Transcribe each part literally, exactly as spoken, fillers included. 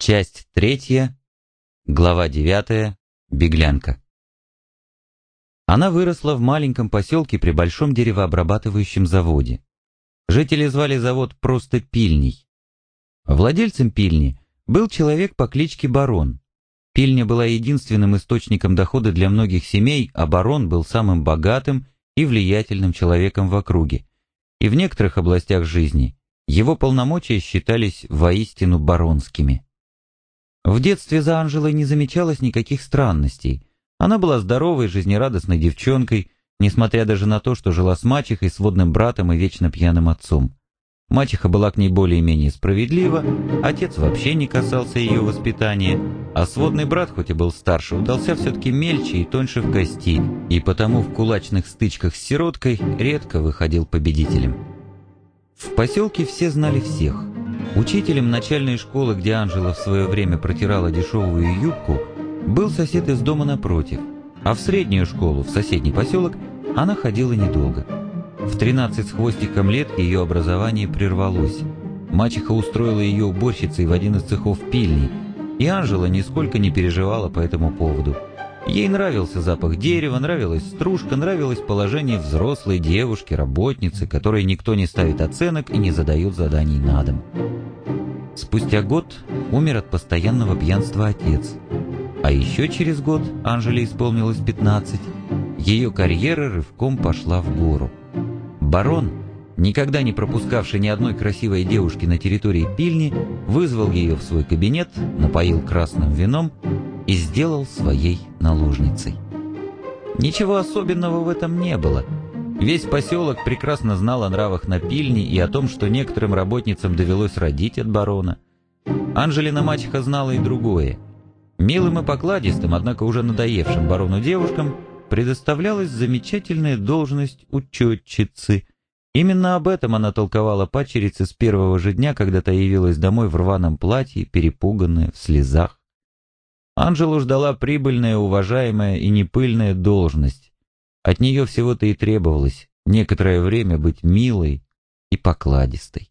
Часть третья, глава девятая, беглянка. Она выросла в маленьком поселке при большом деревообрабатывающем заводе. Жители звали завод просто Пильней. Владельцем пильни был человек по кличке Барон. Пильня была единственным источником дохода для многих семей, а Барон был самым богатым и влиятельным человеком в округе. И в некоторых областях жизни его полномочия считались воистину баронскими. В детстве за Анжелой не замечалось никаких странностей. Она была здоровой, жизнерадостной девчонкой, несмотря даже на то, что жила с мачехой, сводным братом и вечно пьяным отцом. Мачеха была к ней более-менее справедлива, отец вообще не касался ее воспитания, а сводный брат, хоть и был старше, удался все-таки мельче и тоньше в кости, и потому в кулачных стычках с сироткой редко выходил победителем. В поселке все знали всех. Учителем начальной школы, где Анжела в свое время протирала дешевую юбку, был сосед из дома напротив, а в среднюю школу, в соседний поселок, она ходила недолго. В тринадцать с хвостиком лет ее образование прервалось. Мачеха устроила ее уборщицей в один из цехов пильни, и Анжела нисколько не переживала по этому поводу. Ей нравился запах дерева, нравилась стружка, нравилось положение взрослой девушки, работницы, которой никто не ставит оценок и не задает заданий на дом. Спустя год умер от постоянного пьянства отец. А еще через год Анжеле исполнилось пятнадцать. Ее карьера рывком пошла в гору. Барон, никогда не пропускавший ни одной красивой девушки на территории пильни, вызвал ее в свой кабинет, напоил красным вином и сделал своей наложницей. Ничего особенного в этом не было. Весь поселок прекрасно знал о нравах на пильне и о том, что некоторым работницам довелось родить от барона. Анжелина мачеха знала и другое. Милым и покладистым, однако уже надоевшим барону девушкам, предоставлялась замечательная должность учетчицы. Именно об этом она толковала падчерице с первого же дня, когда та явилась домой в рваном платье, перепуганная, в слезах. Анжелу ждала прибыльная, уважаемая и непыльная должность. От нее всего-то и требовалось некоторое время быть милой и покладистой.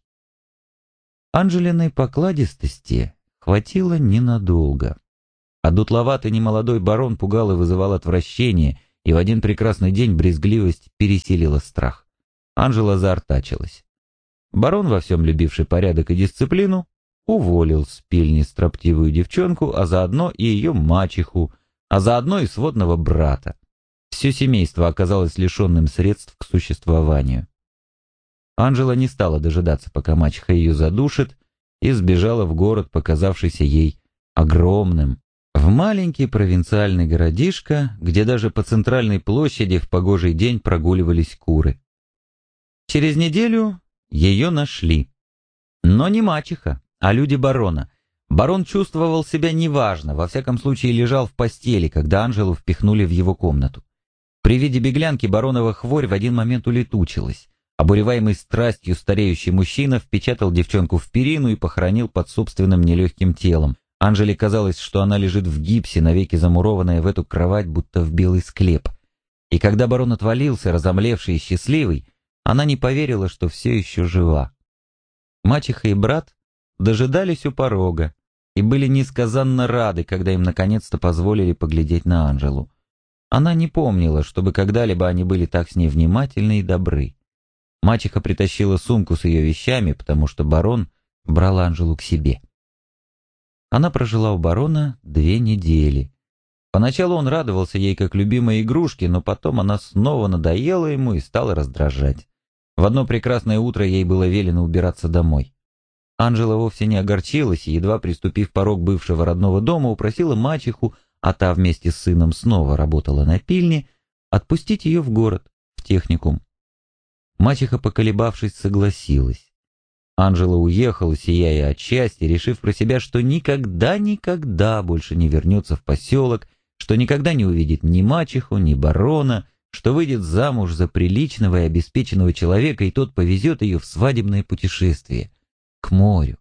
Анжелиной покладистости хватило ненадолго. А дутловатый немолодой барон пугал и вызывал отвращение, и в один прекрасный день брезгливость пересилила страх. Анжела заортачилась. Барон, во всем любивший порядок и дисциплину, уволил с пильни строптивую девчонку, а заодно и ее мачеху, а заодно и сводного брата. Все семейство оказалось лишенным средств к существованию. Анжела не стала дожидаться, пока мачеха ее задушит, и сбежала в город, показавшийся ей огромным, в маленький провинциальный городишко, где даже по центральной площади в погожий день прогуливались куры. Через неделю ее нашли. Но не мачеха, а люди барона. Барон чувствовал себя неважно, во всяком случае лежал в постели, когда Анжелу впихнули в его комнату. При виде беглянки баронова хворь в один момент улетучилась. Обуреваемый страстью стареющий мужчина впечатал девчонку в перину и похоронил под собственным нелегким телом. Анжеле казалось, что она лежит в гипсе, навеки замурованная в эту кровать, будто в белый склеп. И когда барон отвалился, разомлевший и счастливый, она не поверила, что все еще жива. Мачеха и брат дожидались у порога и были несказанно рады, когда им наконец-то позволили поглядеть на Анжелу. Она не помнила, чтобы когда-либо они были так с ней внимательны и добры. Мачеха притащила сумку с ее вещами, потому что барон брал Анжелу к себе. Она прожила у барона две недели. Поначалу он радовался ей как любимой игрушке, но потом она снова надоела ему и стала раздражать. В одно прекрасное утро ей было велено убираться домой. Анжела вовсе не огорчилась и, едва приступив порог бывшего родного дома, упросила мачеху, а та вместе с сыном снова работала на пильне, отпустить ее в город, в техникум. Мачеха, поколебавшись, согласилась. Анжела уехала, сияя от счастья, решив про себя, что никогда-никогда больше не вернется в поселок, что никогда не увидит ни мачеху, ни барона, что выйдет замуж за приличного и обеспеченного человека, и тот повезет ее в свадебное путешествие, к морю.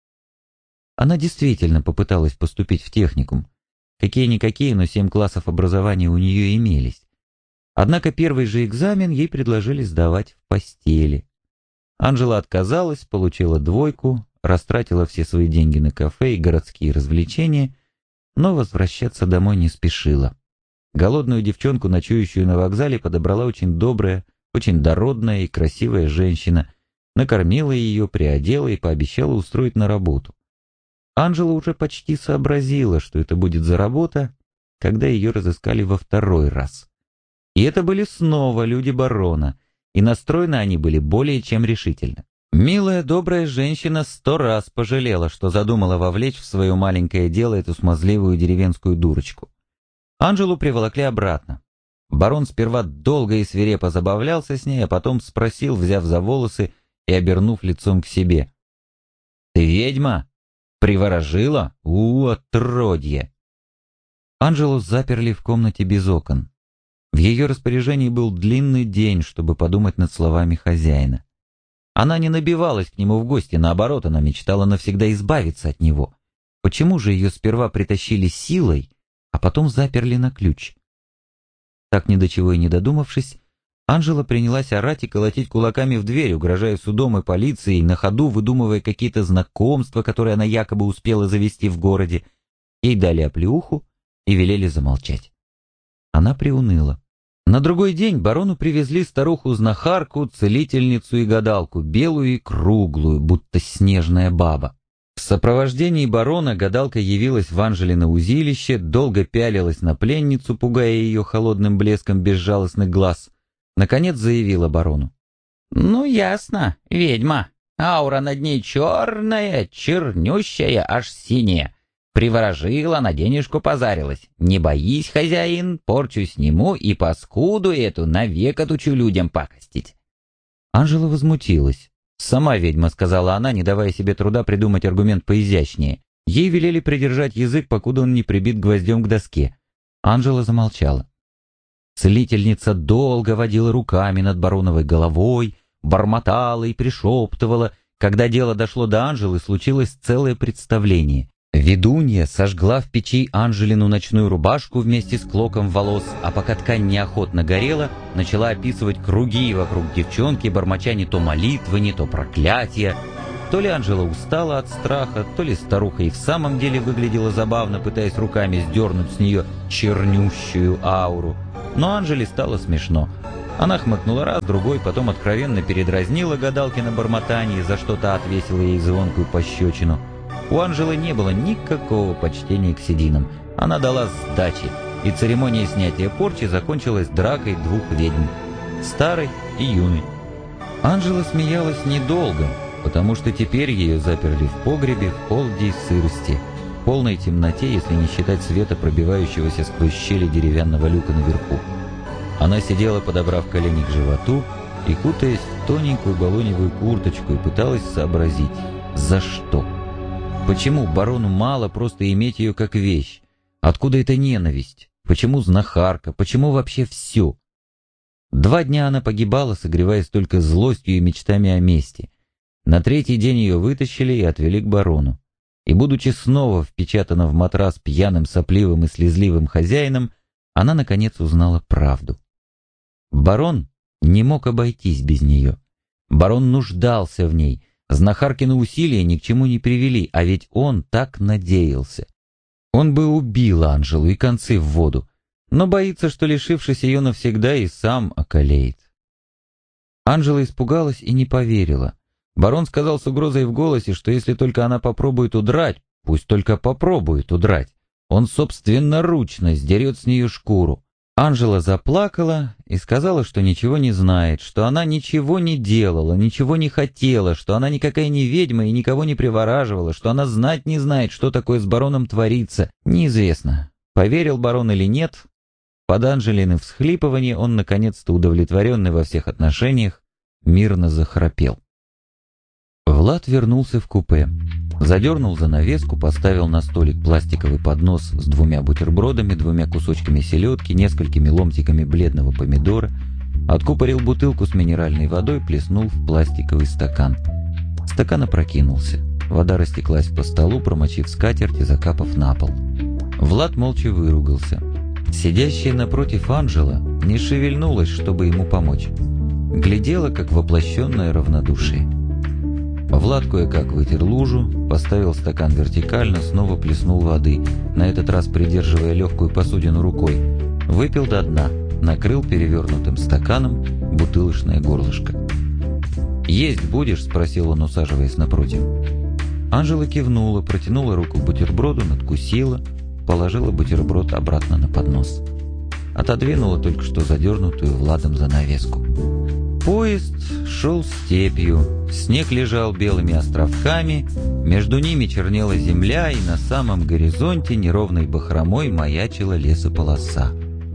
Она действительно попыталась поступить в техникум. Какие-никакие, но семь классов образования у нее имелись. Однако первый же экзамен ей предложили сдавать в постели. Анжела отказалась, получила двойку, растратила все свои деньги на кафе и городские развлечения, но возвращаться домой не спешила. Голодную девчонку, ночующую на вокзале, подобрала очень добрая, очень дородная и красивая женщина, накормила ее, приодела и пообещала устроить на работу. Анжела уже почти сообразила, что это будет за работа, когда ее разыскали во второй раз. И это были снова люди барона, и настроены они были более чем решительно. Милая, добрая женщина сто раз пожалела, что задумала вовлечь в свое маленькое дело эту смазливую деревенскую дурочку. Анжелу приволокли обратно. Барон сперва долго и свирепо забавлялся с ней, а потом спросил, взяв за волосы и обернув лицом к себе: «Ты ведьма? Приворожила? У, отродье!» Анжелу заперли в комнате без окон. В ее распоряжении был длинный день, чтобы подумать над словами хозяина. Она не набивалась к нему в гости, наоборот, она мечтала навсегда избавиться от него. Почему же ее сперва притащили силой, а потом заперли на ключ? Так ни до чего и не додумавшись, Анжела принялась орать и колотить кулаками в дверь, угрожая судом и полицией, на ходу выдумывая какие-то знакомства, которые она якобы успела завести в городе. Ей дали оплеуху и велели замолчать. Она приуныла. На другой день барону привезли старуху-знахарку, целительницу и гадалку, белую и круглую, будто снежная баба. В сопровождении барона гадалка явилась в Анжелино узилище, долго пялилась на пленницу, пугая ее холодным блеском безжалостных глаз. Наконец заявила барону: «Ну, ясно, ведьма. Аура над ней черная, чернющая, аж синяя. Приворожила, на денежку позарилась. Не боись, хозяин, порчу сниму и паскуду эту навек отучу людям пакостить». Анжела возмутилась. «Сама ведьма», — сказала она, не давая себе труда придумать аргумент поизящнее. Ей велели придержать язык, покуда он не прибит гвоздем к доске. Анжела замолчала. Целительница долго водила руками над бароновой головой, бормотала и пришептывала. Когда дело дошло до Анжелы, случилось целое представление. Ведунья сожгла в печи Анжелину ночную рубашку вместе с клоком волос, а пока ткань неохотно горела, начала описывать круги вокруг девчонки, бормоча не то молитвы, не то проклятия. То ли Анжела устала от страха, то ли старуха и в самом деле выглядела забавно, пытаясь руками сдернуть с нее чернющую ауру. Но Анжеле стало смешно. Она хмыкнула раз, другой, потом откровенно передразнила гадалки на бормотании, за что та отвесила ей звонкую пощечину. У Анжелы не было никакого почтения к сединам. Она дала сдачи, и церемония снятия порчи закончилась дракой двух ведьм, старой и юной. Анжела смеялась недолго, потому что теперь ее заперли в погребе в холоде и сырости, в полной темноте, если не считать света, пробивающегося сквозь щели деревянного люка наверху. Она сидела, подобрав колени к животу и кутаясь в тоненькую балоневую курточку, и пыталась сообразить, за что. Почему барону мало просто иметь ее как вещь? Откуда эта ненависть? Почему знахарка? Почему вообще все? Два дня она погибала, согреваясь только злостью и мечтами о мести. На третий день ее вытащили и отвели к барону. И, будучи снова впечатана в матрас пьяным, сопливым и слезливым хозяином, она, наконец, узнала правду. Барон не мог обойтись без нее. Барон нуждался в ней. Знахаркины усилия ни к чему не привели, а ведь он так надеялся. Он бы убил Анжелу и концы в воду, но боится, что, лишившись ее навсегда, и сам околеет. Анжела испугалась и не поверила. Барон сказал с угрозой в голосе, что если только она попробует удрать, пусть только попробует удрать, он собственноручно сдерет с нее шкуру. Анжела заплакала и сказала, что ничего не знает, что она ничего не делала, ничего не хотела, что она никакая не ведьма и никого не привораживала, что она знать не знает, что такое с бароном творится. Неизвестно, поверил барон или нет. Под Анжелины всхлипывание он, наконец-то удовлетворенный во всех отношениях, мирно захрапел. Влад вернулся в купе. Задернул занавеску, поставил на столик пластиковый поднос с двумя бутербродами, двумя кусочками селедки, несколькими ломтиками бледного помидора, откупорил бутылку с минеральной водой, плеснул в пластиковый стакан. Стакан опрокинулся. Вода растеклась по столу, промочив скатерть и закапав на пол. Влад молча выругался. Сидящая напротив Анжела не шевельнулась, чтобы ему помочь. Глядела, как воплощенное равнодушие. Влад кое-как вытер лужу, поставил стакан вертикально, снова плеснул воды, на этот раз придерживая легкую посудину рукой. Выпил до дна, накрыл перевернутым стаканом бутылочное горлышко. «Есть будешь?» – спросил он, усаживаясь напротив. Анжела кивнула, протянула руку к бутерброду, надкусила, положила бутерброд обратно на поднос. Отодвинула только что задернутую Владом занавеску. Поезд шел степью, снег лежал белыми островками, между ними чернела земля, и на самом горизонте неровной бахромой маячила лесополоса.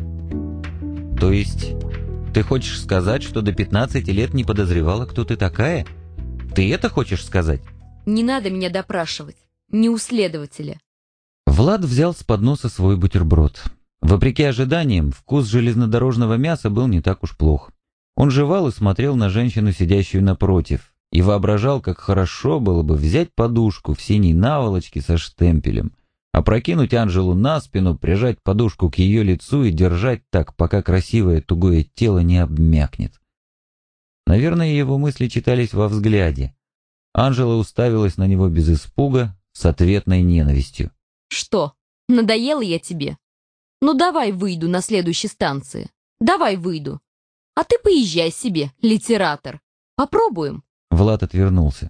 «То есть ты хочешь сказать, что до пятнадцати лет не подозревала, кто ты такая? Ты это хочешь сказать?» Не надо меня допрашивать, не у следователя. Влад взял с подноса свой бутерброд. Вопреки ожиданиям, вкус железнодорожного мяса был не так уж плох. Он жевал и смотрел на женщину, сидящую напротив, и воображал, как хорошо было бы взять подушку в синей наволочке со штемпелем, опрокинуть Анжелу на спину, прижать подушку к ее лицу и держать так, пока красивое тугое тело не обмякнет. Наверное, его мысли читались во взгляде. Анжела уставилась на него без испуга, с ответной ненавистью. Что, надоела я тебе? Ну давай выйду на следующей станции. Давай выйду. А ты поезжай себе, литератор. Попробуем. Влад отвернулся.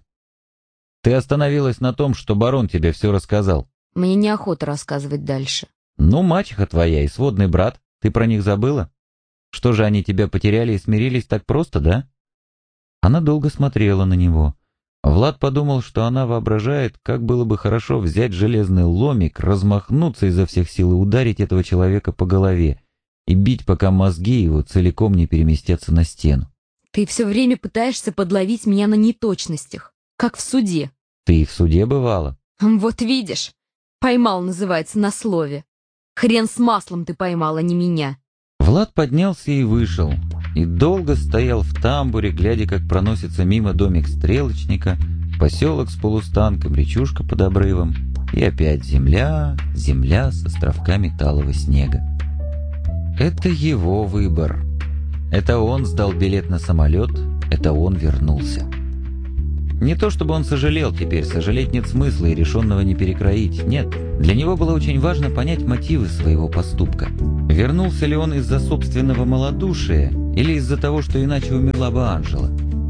Ты остановилась на том, что барон тебе все рассказал. Мне неохота рассказывать дальше. Ну, мачеха твоя и сводный брат, ты про них забыла? Что же, они тебя потеряли и смирились так просто, да? Она долго смотрела на него. Влад подумал, что она воображает, как было бы хорошо взять железный ломик, размахнуться изо всех сил и ударить этого человека по голове, и бить, пока мозги его целиком не переместятся на стену. Ты все время пытаешься подловить меня на неточностях, как в суде. Ты и в суде бывала. Вот видишь, поймал, называется, на слове. Хрен с маслом ты поймал, а не меня. Влад поднялся и вышел, и долго стоял в тамбуре, глядя, как проносится мимо домик стрелочника, поселок с полустанком, речушка под обрывом, и опять земля, земля с островками талого снега. Это его выбор. Это он сдал билет на самолет, это он вернулся. Не то чтобы он сожалел теперь, сожалеть нет смысла и решенного не перекроить, нет. Для него было очень важно понять мотивы своего поступка. Вернулся ли он из-за собственного малодушия или из-за того, что иначе умерла бы Анжела?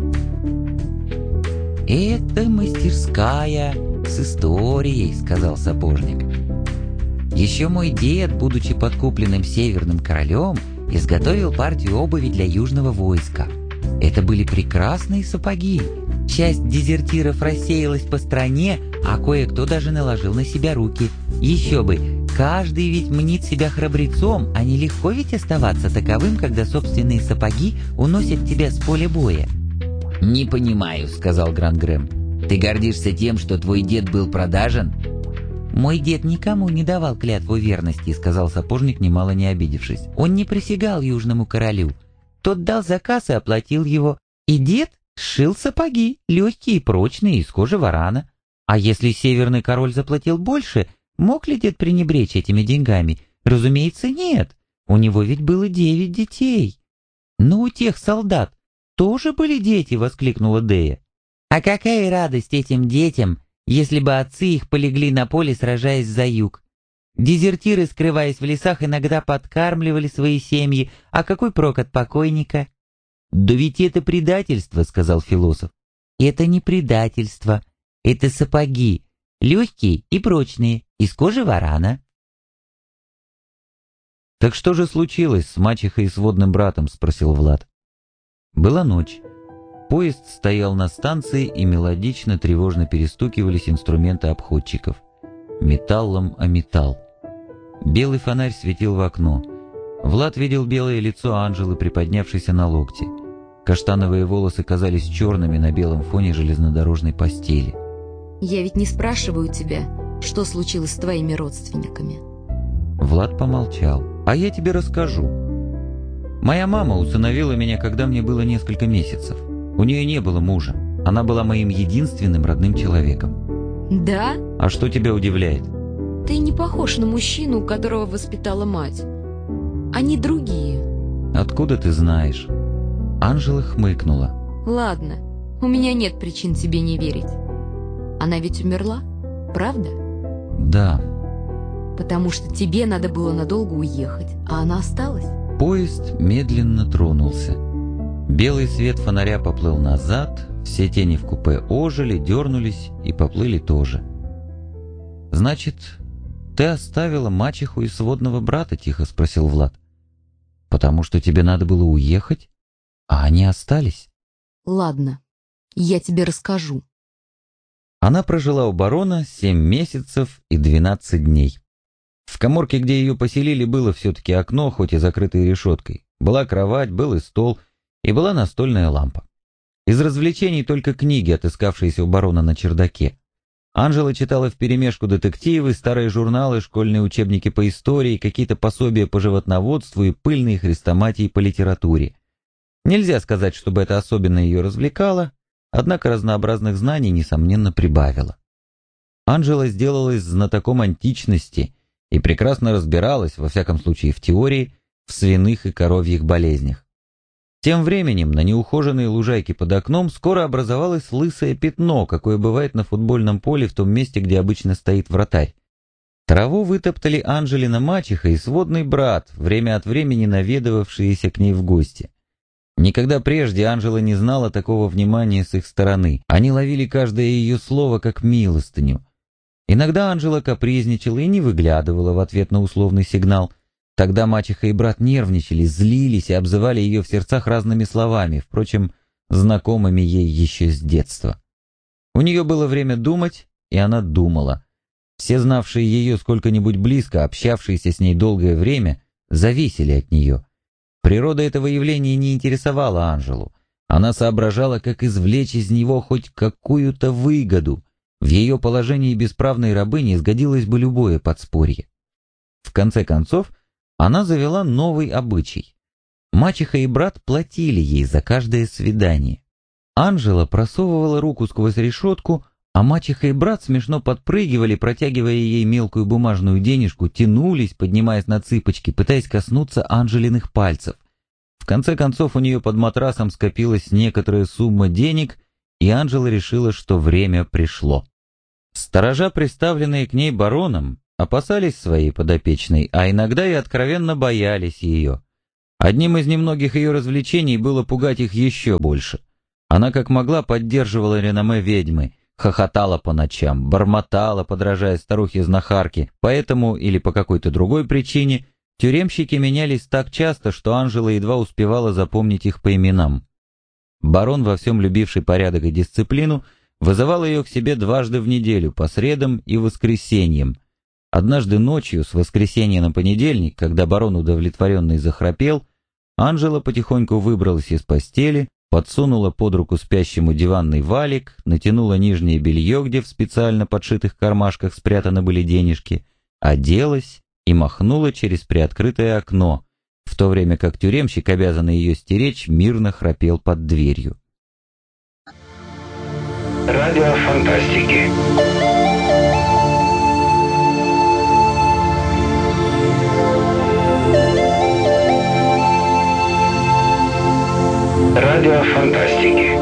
«Это мастерская с историей», — сказал сапожник. «Еще мой дед, будучи подкупленным северным королем, изготовил партию обуви для южного войска. Это были прекрасные сапоги. Часть дезертиров рассеялась по стране, а кое-кто даже наложил на себя руки. Еще бы, каждый ведь мнит себя храбрецом, а нелегко ведь оставаться таковым, когда собственные сапоги уносят тебя с поля боя». «Не понимаю», — сказал Гран-Грэм. «Ты гордишься тем, что твой дед был продажен?» «Мой дед никому не давал клятву верности», — сказал сапожник, немало не обидевшись. «Он не присягал южному королю. Тот дал заказ и оплатил его. И дед сшил сапоги, легкие и прочные, из кожи варана. А если северный король заплатил больше, мог ли дед пренебречь этими деньгами? Разумеется, нет. У него ведь было девять детей». «Но у тех солдат тоже были дети», — воскликнула Дея. «А какая радость этим детям, если бы отцы их полегли на поле, сражаясь за юг. Дезертиры, скрываясь в лесах, иногда подкармливали свои семьи, а какой прок от покойника?» «Да ведь это предательство», — сказал философ. «Это не предательство, это сапоги, легкие и прочные, из кожи варана». «Так что же случилось с мачехой и сводным братом?» — спросил Влад. Была ночь. Поезд стоял на станции, и мелодично, тревожно перестукивались инструменты обходчиков. Металлом о металл. Белый фонарь светил в окно. Влад видел белое лицо Анжелы, приподнявшейся на локте. Каштановые волосы казались черными на белом фоне железнодорожной постели. «Я ведь не спрашиваю тебя, что случилось с твоими родственниками». Влад помолчал. «А я тебе расскажу. Моя мама усыновила меня, когда мне было несколько месяцев. У нее не было мужа. Она была моим единственным родным человеком». «Да? А что тебя удивляет?» Ты не похож на мужчину, которого воспитала мать. Они другие». «Откуда ты знаешь?» Анжела хмыкнула. «Ладно, У меня нет причин тебе не верить. Она ведь умерла, правда? Да. Потому что тебе надо было надолго уехать, а она осталась. Поезд медленно тронулся. Белый свет фонаря поплыл назад, все тени в купе ожили, дернулись и поплыли тоже. «Значит, ты оставила мачеху и сводного брата?» — тихо спросил Влад. «Потому что тебе надо было уехать, а они остались?» Ладно, я тебе расскажу. Она прожила у барона семь месяцев и двенадцать дней. В каморке, где ее поселили, было все-таки окно, хоть и закрытой решеткой. Была кровать, был и стол, и была настольная лампа. Из развлечений только книги, отыскавшиеся у барона на чердаке. Анжела читала вперемешку детективы, старые журналы, школьные учебники по истории, какие-то пособия по животноводству и пыльные хрестоматии по литературе. Нельзя сказать, чтобы это особенно ее развлекало, однако разнообразных знаний, несомненно, прибавило. Анжела сделалась знатоком античности и прекрасно разбиралась, во всяком случае в теории, в свиных и коровьих болезнях. Тем временем на неухоженной лужайке под окном скоро образовалось лысое пятно, какое бывает на футбольном поле в том месте, где обычно стоит вратарь. Траву вытоптали Анжелина мачеха и сводный брат, время от времени наведывавшиеся к ней в гости. Никогда прежде Анжела не знала такого внимания с их стороны. Они ловили каждое ее слово как милостыню. Иногда Анжела капризничала и не выглядывала в ответ на условный сигнал. Тогда мачеха и брат нервничали, злились и обзывали ее в сердцах разными словами, впрочем, знакомыми ей еще с детства. У нее было время думать, и она думала. Все знавшие ее сколько-нибудь близко, общавшиеся с ней долгое время, зависели от нее. Природа этого явления не интересовала Анжелу. Она соображала, как извлечь из него хоть какую-то выгоду. В ее положении бесправной рабыни сгодилось бы любое подспорье. В конце концов, она завела новый обычай. Мачеха и брат платили ей за каждое свидание. Анжела просовывала руку сквозь решетку, а мачеха и брат смешно подпрыгивали, протягивая ей мелкую бумажную денежку, тянулись, поднимаясь на цыпочки, пытаясь коснуться Анжелиных пальцев. В конце концов у нее под матрасом скопилась некоторая сумма денег, и Анжела решила, что время пришло. Сторожа, приставленные к ней бароном, опасались своей подопечной, а иногда и откровенно боялись ее. Одним из немногих ее развлечений было пугать их еще больше. Она как могла поддерживала реноме ведьмы, хохотала по ночам, бормотала, подражая старухе-знахарке, поэтому или по какой-то другой причине тюремщики менялись так часто, что Анжела едва успевала запомнить их по именам. Барон, во всем любивший порядок и дисциплину, вызывал ее к себе дважды в неделю, по средам и воскресеньям. Однажды ночью, с воскресенья на понедельник, когда барон удовлетворенный захрапел, Анжела потихоньку выбралась из постели, подсунула под руку спящему диванный валик, натянула нижнее белье, где в специально подшитых кармашках спрятаны были денежки, оделась и махнула через приоткрытое окно, в то время как тюремщик, обязанный ее стеречь, мирно храпел под дверью. Радио фантастики. Радио фантастики.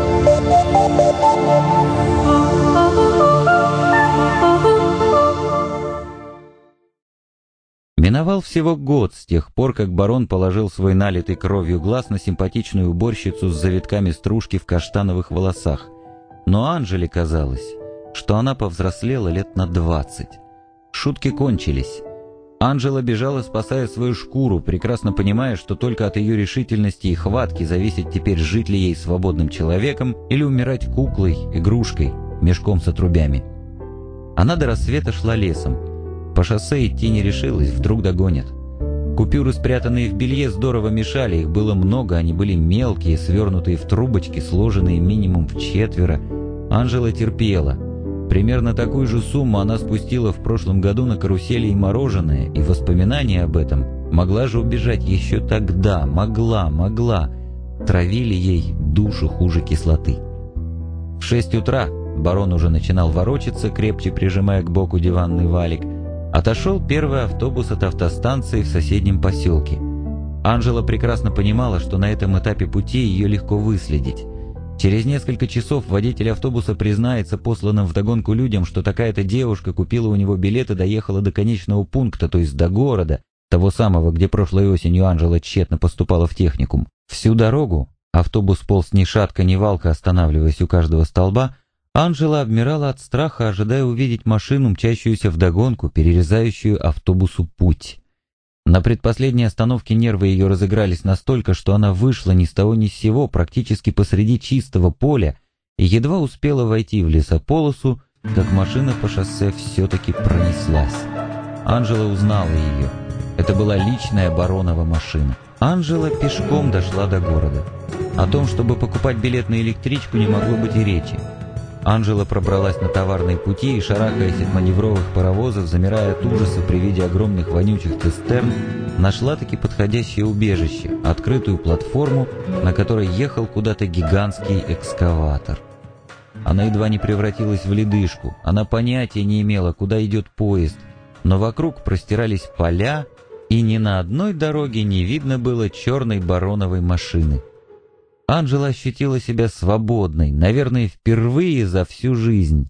Миновал всего год с тех пор, как барон положил свой налитый кровью глаз на симпатичную уборщицу с завитками стружки в каштановых волосах. Но Анжеле казалось, что она повзрослела лет на двадцать. Шутки кончились. Анжела бежала, спасая свою шкуру, прекрасно понимая, что только от ее решительности и хватки зависит теперь, жить ли ей свободным человеком или умирать куклой, игрушкой, мешком с отрубями. Она до рассвета шла лесом. По шоссе идти не решилась, вдруг догонят. Купюры, спрятанные в белье, здорово мешали, их было много, они были мелкие, свернутые в трубочки, сложенные минимум в четверо. Анжела терпела. Примерно такую же сумму она спустила в прошлом году на карусели и мороженое, и воспоминания об этом могла же убежать еще тогда, могла, могла. Травили ей душу хуже кислоты. В шесть утра барон уже начинал ворочаться, крепче прижимая к боку диванный валик. Отошел первый автобус от автостанции в соседнем поселке. Анжела прекрасно понимала, что на этом этапе пути ее легко выследить. Через несколько часов водитель автобуса признается посланным вдогонку людям, что такая-то девушка купила у него билет и доехала до конечного пункта, то есть до города, того самого, где прошлой осенью Анжела тщетно поступала в техникум. Всю дорогу автобус полз ни шатка, ни валка, останавливаясь у каждого столба. Анжела обмирала от страха, ожидая увидеть машину, мчащуюся вдогонку, перерезающую автобусу путь. На предпоследней остановке нервы ее разыгрались настолько, что она вышла ни с того ни с сего практически посреди чистого поля и едва успела войти в лесополосу, как машина по шоссе все-таки пронеслась. Анжела узнала ее. Это была личная Баронова машина. Анжела пешком дошла до города. О том, чтобы покупать билет на электричку, не могло быть и речи. Анжела пробралась на товарные пути и, шарахаясь от маневровых паровозов, замирая от ужаса при виде огромных вонючих цистерн, нашла-таки подходящее убежище, открытую платформу, на которой ехал куда-то гигантский экскаватор. Она едва не превратилась в ледышку, она понятия не имела, куда идет поезд, но вокруг простирались поля, и ни на одной дороге не видно было черной Бароновой машины. Анжела ощутила себя свободной, наверное, впервые за всю жизнь.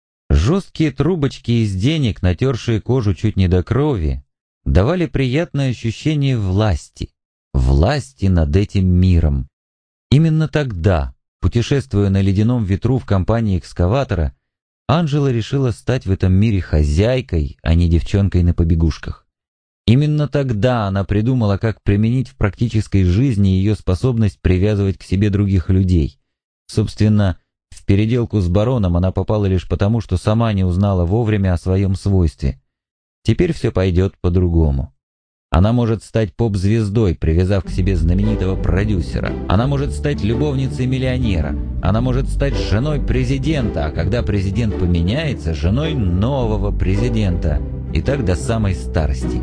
Жесткие трубочки из денег, натершие кожу чуть не до крови, давали приятное ощущение власти, власти над этим миром. Именно тогда, путешествуя на ледяном ветру в компании экскаватора, Анжела решила стать в этом мире хозяйкой, а не девчонкой на побегушках. Именно тогда она придумала, как применить в практической жизни ее способность привязывать к себе других людей. Собственно, в переделку с бароном она попала лишь потому, что сама не узнала вовремя о своем свойстве. Теперь все пойдет по-другому. Она может стать поп-звездой, привязав к себе знаменитого продюсера. Она может стать любовницей миллионера. Она может стать женой президента, а когда президент поменяется, женой нового президента. И так до самой старости.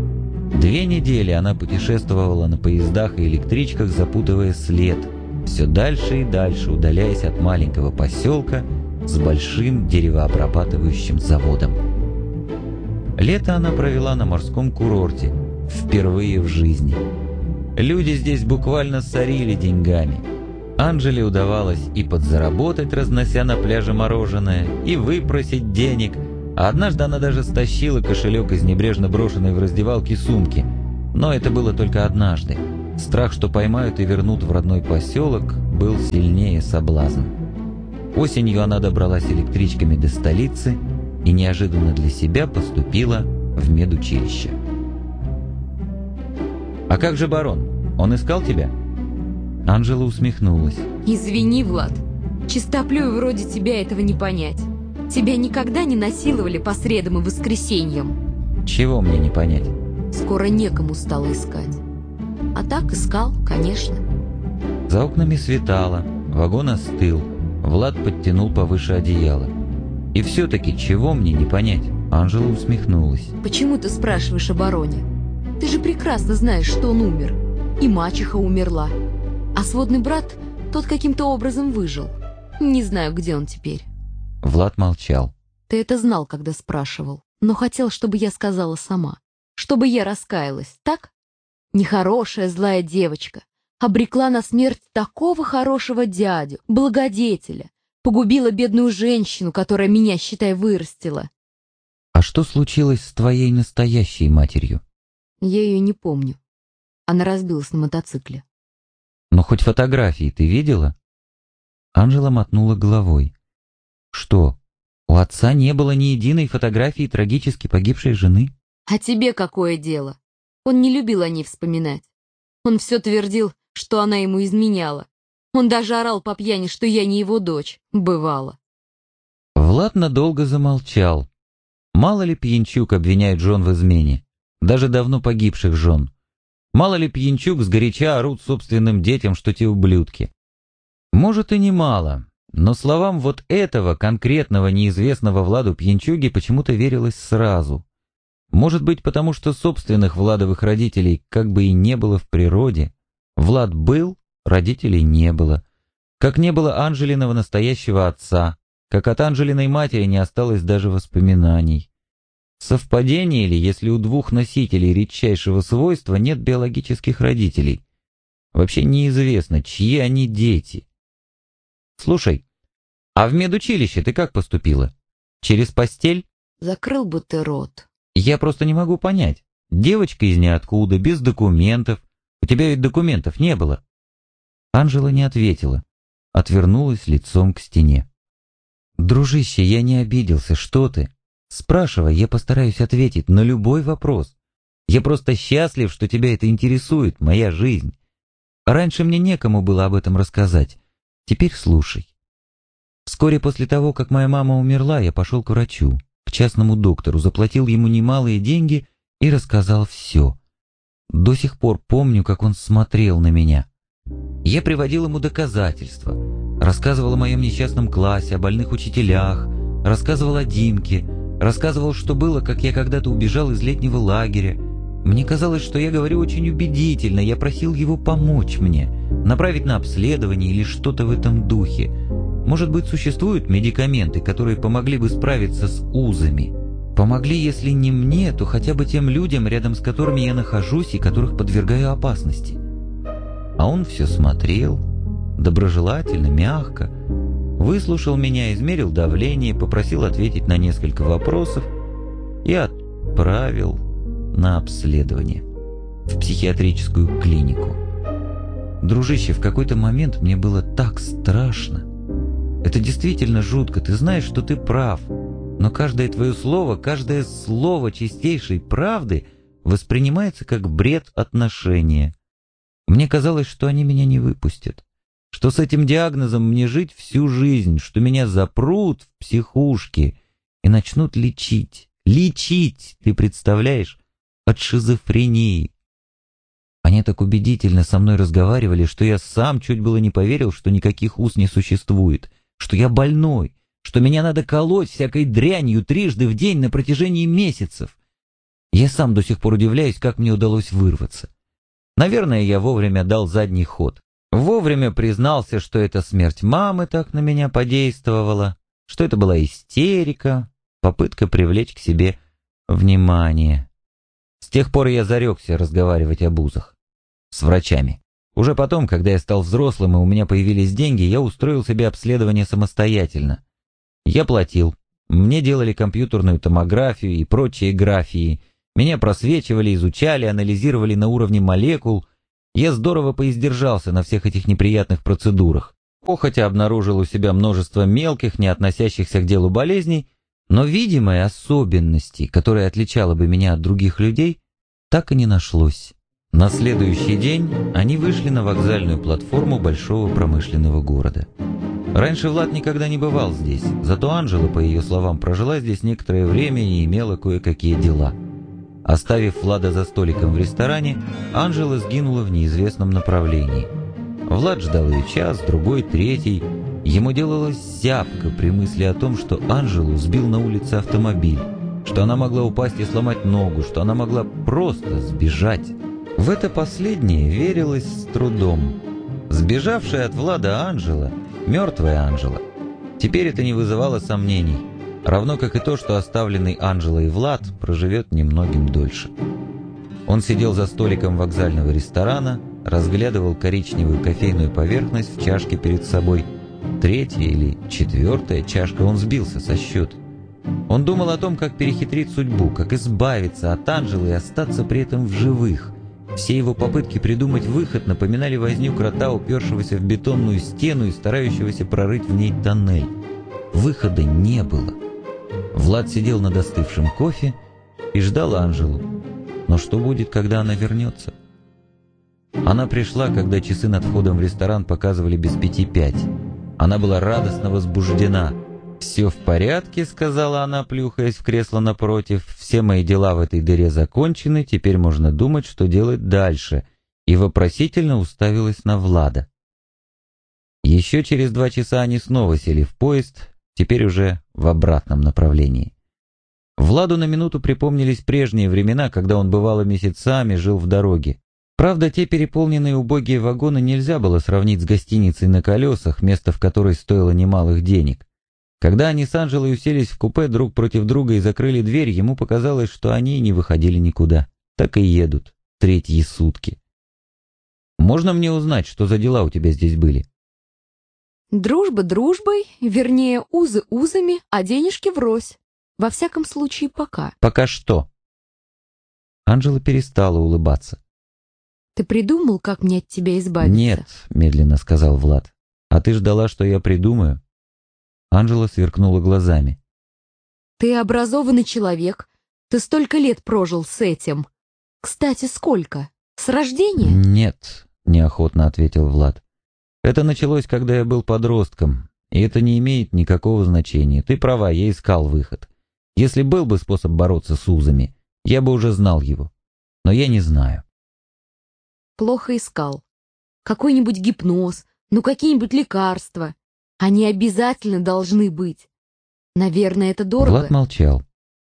Две недели она путешествовала на поездах и электричках, запутывая след, все дальше и дальше удаляясь от маленького поселка с большим деревообрабатывающим заводом. Лето она провела на морском курорте, впервые в жизни. Люди здесь буквально сорили деньгами. Анжеле удавалось и подзаработать, разнося на пляже мороженое, и выпросить денег. А однажды она даже стащила кошелек из небрежно брошенной в раздевалке сумки. Но это было только однажды. Страх, что поймают и вернут в родной поселок, был сильнее соблазна. Осенью она добралась электричками до столицы и неожиданно для себя поступила в медучилище. «А как же барон? Он искал тебя?» Анжела усмехнулась. Извини, Влад, чистоплюй вроде тебя этого не понять. Тебя никогда не насиловали по средам и воскресеньям. Чего мне не понять? Скоро некому стало искать. А так искал, конечно. За окнами светало, вагон остыл, Влад подтянул повыше одеяло. И все-таки чего мне не понять? Анжела усмехнулась. Почему ты спрашиваешь о бароне? Ты же прекрасно знаешь, что он умер. И мачеха умерла. А сводный брат, тот каким-то образом выжил. Не знаю, где он теперь. Влад молчал. Ты это знал, когда спрашивал, но хотел, чтобы я сказала сама. Чтобы я раскаялась, так? Нехорошая злая девочка. Обрекла на смерть такого хорошего дядю, благодетеля. Погубила бедную женщину, которая меня, считай, вырастила. А что случилось с твоей настоящей матерью? Я ее не помню. Она разбилась на мотоцикле. Но хоть фотографии ты видела? Анжела мотнула головой. Что, у отца не было ни единой фотографии трагически погибшей жены? А тебе какое дело? Он не любил о ней вспоминать. Он все твердил, что она ему изменяла. Он даже орал по пьяни, что я не его дочь. Бывало. Влад надолго замолчал. Мало ли пьянчук обвиняет жен в измене, даже давно погибших жен. Мало ли пьянчук сгоряча орут собственным детям, что те ублюдки. Может и немало. Но словам вот этого конкретного неизвестного Владу пьянчуги почему-то верилось сразу. Может быть, потому что собственных Владовых родителей как бы и не было в природе. Влад был, родителей не было. Как не было Анжелиного настоящего отца, как от Анжелиной матери не осталось даже воспоминаний. Совпадение ли, если у двух носителей редчайшего свойства нет биологических родителей? Вообще неизвестно, чьи они дети. Слушай, а в медучилище ты как поступила? Через постель? Закрыл бы ты рот. Я просто не могу понять. Девочка из ниоткуда, без документов. У тебя ведь документов не было. Анжела не ответила, отвернулась лицом к стене. Дружище, я не обиделся, что ты? Спрашивай, я постараюсь ответить на любой вопрос. Я просто счастлив, что тебя это интересует, моя жизнь. Раньше мне некому было об этом рассказать. Теперь слушай. Вскоре после того, как моя мама умерла, я пошел к врачу, к частному доктору, заплатил ему немалые деньги и рассказал все. До сих пор помню, как он смотрел на меня. Я приводил ему доказательства, рассказывал о моем несчастном классе, о больных учителях, рассказывал о Димке, рассказывал, что было, как я когда-то убежал из летнего лагеря. Мне казалось, что я говорю очень убедительно, я просил его помочь мне, направить на обследование или что-то в этом духе. Может быть, существуют медикаменты, которые помогли бы справиться с узами. Помогли, если не мне, то хотя бы тем людям, рядом с которыми я нахожусь и которых подвергаю опасности. А он все смотрел, доброжелательно, мягко, выслушал меня, измерил давление, попросил ответить на несколько вопросов и отправил на обследование в психиатрическую клинику. Дружище, в какой-то момент мне было так страшно. Это действительно жутко, ты знаешь, что ты прав, но каждое твое слово, каждое слово чистейшей правды воспринимается как бред отношения. Мне казалось, что они меня не выпустят, что с этим диагнозом мне жить всю жизнь, что меня запрут в психушке и начнут лечить. Лечить, ты представляешь, от шизофрении. Они так убедительно со мной разговаривали, что я сам чуть было не поверил, что никаких уз не существует, что я больной, что меня надо колоть всякой дрянью трижды в день на протяжении месяцев. Я сам до сих пор удивляюсь, как мне удалось вырваться. Наверное, я вовремя дал задний ход. Вовремя признался, что это смерть мамы так на меня подействовала, что это была истерика, попытка привлечь к себе внимание. С тех пор я зарекся разговаривать об узах. С врачами. Уже потом, когда я стал взрослым и у меня появились деньги, я устроил себе обследование самостоятельно. Я платил. Мне делали компьютерную томографию и прочие графии. Меня просвечивали, изучали, анализировали на уровне молекул. Я здорово поиздержался на всех этих неприятных процедурах. Похотя обнаружил у себя множество мелких, не относящихся к делу болезней, но видимой особенности, которая отличала бы меня от других людей, так и не нашлось. На следующий день они вышли на вокзальную платформу большого промышленного города. Раньше Влад никогда не бывал здесь, зато Анжела, по ее словам, прожила здесь некоторое время и имела кое-какие дела. Оставив Влада за столиком в ресторане, Анжела сгинула в неизвестном направлении. Влад ждал ее час, другой, третий. Ему делалось зябко при мысли о том, что Анжелу сбил на улице автомобиль, что она могла упасть и сломать ногу, что она могла просто сбежать. В это последнее верилось с трудом. Сбежавшая от Влада Анжела, мертвая Анжела, теперь это не вызывало сомнений, равно как и то, что оставленный Анжелой Влад проживет немногим дольше. Он сидел за столиком вокзального ресторана, разглядывал коричневую кофейную поверхность в чашке перед собой. Третья или четвертая чашка, он сбился со счета. Он думал о том, как перехитрить судьбу, как избавиться от Анжелы и остаться при этом в живых. Все его попытки придумать выход напоминали возню крота, упершегося в бетонную стену и старающегося прорыть в ней тоннель. Выхода не было. Влад сидел над остывшим кофе и ждал Анжелу. Но что будет, когда она вернется? Она пришла, когда часы над входом в ресторан показывали без пяти пять. Она была радостно возбуждена. «Все в порядке», — сказала она, плюхаясь в кресло напротив. «Все мои дела в этой дыре закончены, теперь можно думать, что делать дальше», и вопросительно уставилась на Влада. Еще через два часа они снова сели в поезд, теперь уже в обратном направлении. Владу на минуту припомнились прежние времена, когда он бывало месяцами жил в дороге. Правда, те переполненные убогие вагоны нельзя было сравнить с гостиницей на колесах, место в которой стоило немалых денег. Когда они с Анжелой уселись в купе друг против друга и закрыли дверь, ему показалось, что они не выходили никуда. Так и едут, третьи сутки. «Можно мне узнать, что за дела у тебя здесь были?» Дружба дружбой, вернее, узы узами, а денежки врозь. Во всяком случае, пока. Пока что. Анжела перестала улыбаться. Ты придумал, как мне от тебя избавиться? Нет, медленно сказал Влад. А ты ждала, что я придумаю? Анжела сверкнула глазами. Ты образованный человек. Ты столько лет прожил с этим. Кстати, сколько? С рождения? Нет, неохотно ответил Влад. Это началось, когда я был подростком, и это не имеет никакого значения. Ты права, я искал выход. Если был бы способ бороться с узами, я бы уже знал его. Но я не знаю. Плохо искал. Какой-нибудь гипноз, ну какие-нибудь лекарства. Они обязательно должны быть. Наверное, это дорого. Влад молчал.